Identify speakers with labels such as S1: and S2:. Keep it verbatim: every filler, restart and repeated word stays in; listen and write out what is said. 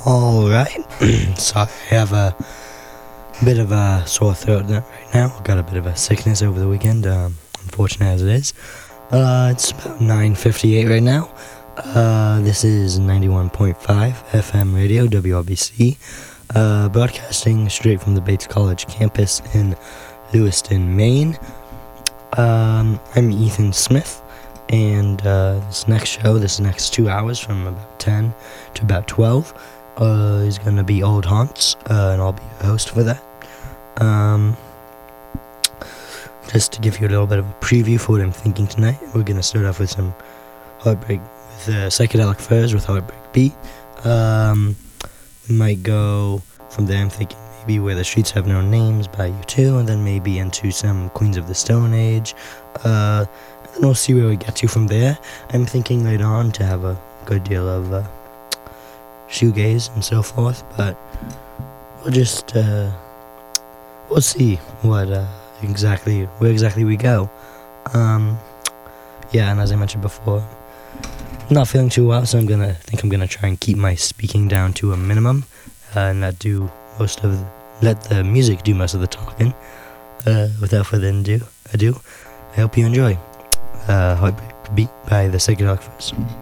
S1: Alright, sorry, I have a bit of a sore throat right now. Got a bit of a sickness over the weekend, um, unfortunate as it is. Uh, it's about nine fifty-eight right now. Uh, this is ninety-one point five F M radio, W R B C, uh, broadcasting straight from the Bates College campus in Lewiston, Maine. Um, I'm Ethan Smith, and uh, this next show, this next two hours from about ten to about twelve, uh, is going to be Old Haunts, uh, and I'll be a host for that. Um, just to give you a little bit of a preview for what I'm thinking tonight, we're going to start off with some Heartbreak, with uh, Psychedelic Furs with Heartbreak Beat. Um, we might go from there, I'm thinking maybe Where the Streets Have No Names by U two, and then maybe into some Queens of the Stone Age. Uh, and then we'll see where we get to from there. I'm thinking later on to have a good deal of uh, shoegaze and so forth, but we'll just uh, we'll see what uh, exactly where exactly we go. Um, yeah, and as I mentioned before, I'm not feeling too well, so I'm gonna think I'm gonna try and keep my speaking down to a minimum, uh, and not do most of the, let the music do most of the talking. Uh, without further ado, ado, I hope you enjoy uh, Heartbreak Beat by the Psychedelic Furs.